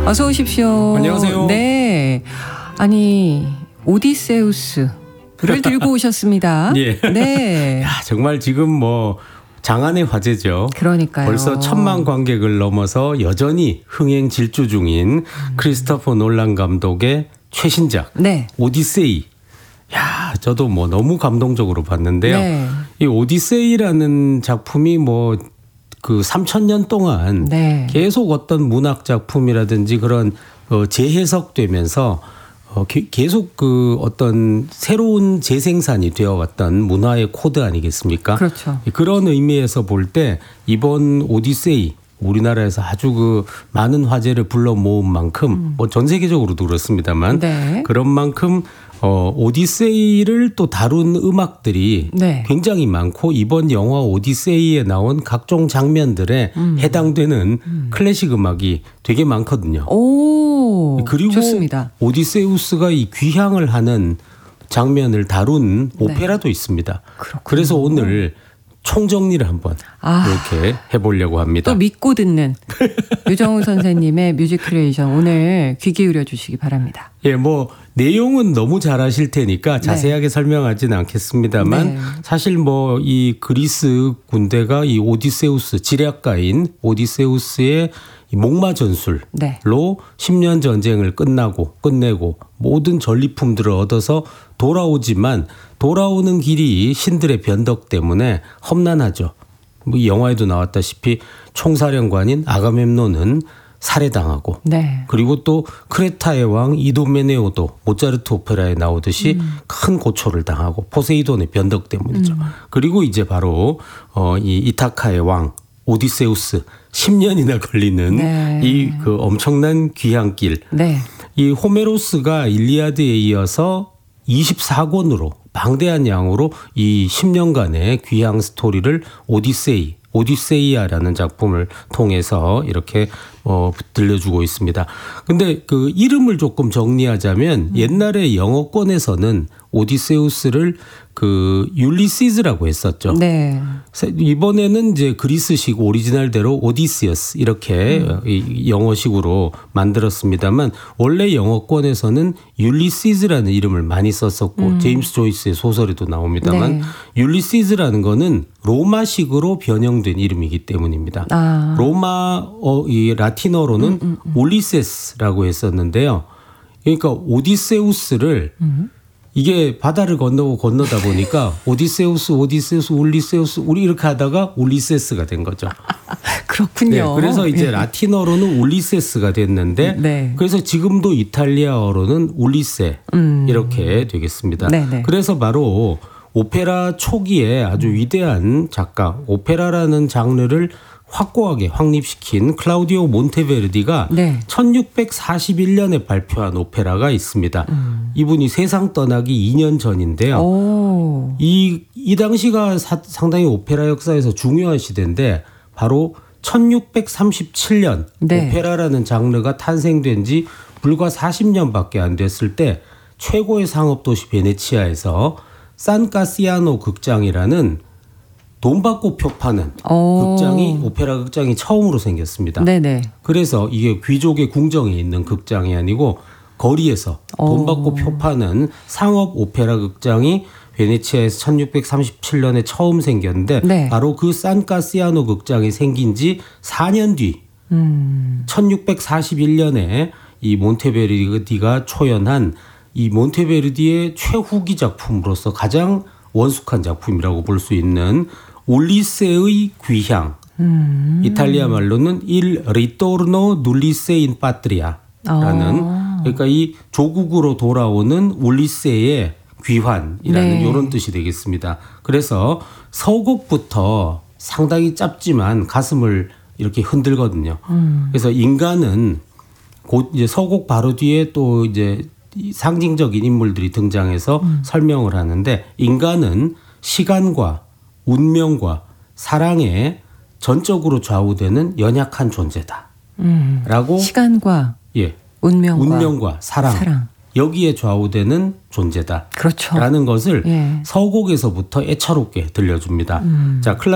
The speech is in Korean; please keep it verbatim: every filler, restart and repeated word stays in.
어서 오십시오. 안녕하세요. 네. 아니, 오디세우스를 들고 오셨습니다. 예. 네. 야, 정말 지금 뭐 장안의 화제죠. 그러니까요. 벌써 천만 관객을 넘어서 여전히 흥행 질주 중인 음. 크리스토퍼 놀란 감독의 최신작 네. 오디세이. 야, 저도 뭐 너무 감동적으로 봤는데요. 네. 이 오디세이라는 작품이 뭐 그 삼천 년 동안 네. 계속 어떤 문학 작품이라든지 그런 어 재해석되면서 어 계속 그 어떤 새로운 재생산이 되어왔던 문화의 코드 아니겠습니까? 그렇죠. 그런 의미에서 볼 때 이번 오디세이 우리나라에서 아주 그 많은 화제를 불러 모은 만큼 음. 뭐 전 세계적으로도 그렇습니다만 네. 그런 만큼 어, 오디세이를 또 다룬 음악들이 네. 굉장히 많고 이번 영화 오디세이에 나온 각종 장면들에 음. 해당되는 음. 클래식 음악이 되게 많거든요. 오, 그리고 좋습니다. 오디세우스가 이 귀향을 하는 장면을 다룬 오페라도 네. 있습니다. 그렇군요. 그래서 오늘 총정리를 한번 아, 이렇게 해보려고 합니다. 또 믿고 듣는 유정우 선생님의 뮤직 크리에이션 오늘 귀 기울여 주시기 바랍니다. 예, 뭐 내용은 너무 잘 아실 테니까 자세하게 네. 설명하지는 않겠습니다만 네. 사실 뭐 이 그리스 군대가 이 오디세우스 지략가인 오디세우스의 이 목마 전술로 네. 십 년 전쟁을 끝나고 끝내고 모든 전리품들을 얻어서 돌아오지만 돌아오는 길이 신들의 변덕 때문에 험난하죠. 뭐 이 영화에도 나왔다시피 총사령관인 아가멤논은 살해당하고 네. 그리고 또 크레타의 왕 이도메네오도 모차르트 오페라에 나오듯이 음. 큰 고초를 당하고 포세이돈의 변덕 때문이죠. 음. 그리고 이제 바로 어, 이 이타카의 왕 오디세우스 십 년이나 걸리는 네. 이 그 엄청난 귀향길. 네. 이 호메로스가 일리아드에 이어서 이십사 권으로 방대한 양으로 이 십 년간의 귀향 스토리를 오디세이, 오디세이아라는 작품을 통해서 이렇게 어, 들려주고 있습니다. 근데 그 이름을 조금 정리하자면 음. 옛날에 영어권에서는 오디세우스를 그 율리시즈라고 했었죠. 네. 이번에는 이제 그리스식 오리지널대로 오디시어스 이렇게 음. 영어식으로 만들었습니다만 원래 영어권에서는 율리시즈라는 이름을 많이 썼었고 음. 제임스 조이스의 소설에도 나옵니다만 네. 율리시즈라는 거는 로마식으로 변형된 이름이기 때문입니다. 아. 로마 어, 이 라틴어로는 음, 음, 음. 올리세스라고 했었는데요. 그러니까 오디세우스를 음. 이게 바다를 건너고 건너다 보니까 오디세우스, 오디세우스, 올리세우스 우리 이렇게 하다가 올리세스가 된 거죠. 그렇군요. 네, 그래서 이제 라틴어로는 올리세스가 됐는데 네. 그래서 지금도 이탈리아어로는 올리세 음. 이렇게 되겠습니다. 네네. 그래서 바로 오페라 초기에 아주 위대한 작가, 오페라라는 장르를 확고하게 확립시킨 클라우디오 몬테베르디가 네. 천육백사십일 년에 발표한 오페라가 있습니다. 음. 이분이 세상 떠나기 이 년 전인데요. 이, 이 당시가 사, 상당히 오페라 역사에서 중요한 시대인데 바로 천육백삼십칠 년 네. 오페라라는 장르가 탄생된 지 불과 사십 년밖에 안 됐을 때 최고의 상업도시 베네치아에서 산카시아노 극장이라는 돈 받고 표 파는 오. 극장이 오페라 극장이 처음으로 생겼습니다. 네네. 그래서 이게 귀족의 궁정에 있는 극장이 아니고 거리에서 오. 돈 받고 표 파는 상업 오페라 극장이 베네치아에서 천육백삼십칠 년에 처음 생겼는데 네. 바로 그 산카시아노 극장이 생긴 지 사 년 뒤 음. 천육백사십일 년에 이 몬테베르디가 초연한 이 몬테베르디의 최후기 작품으로서 가장 원숙한 작품이라고 볼 수 있는 올리세의 귀향. 음. 이탈리아 말로는 Il ritorno d'Ulisse in patria라는 어. 그러니까 이 조국으로 돌아오는 울리세의 귀환이라는 네. 이런 뜻이 되겠습니다. 그래서 서곡부터 상당히 짧지만 가슴을 이렇게 흔들거든요. 음. 그래서 인간은 곧 이제 서곡 바로 뒤에 또 이제 상징적인 인물들이 등장해서 음. 설명을 하는데 인간은 시간과 운명과 사랑에 전적으로 좌우되는 연약한 존재다. 음. 라고 시간과 예, 운명과, 운명과 사랑, 사랑 여기에 좌우되는 존재다. 그렇죠. 라는 것을 예. 서곡에서부터 애처롭게 들려줍니다. 음. 자, 클라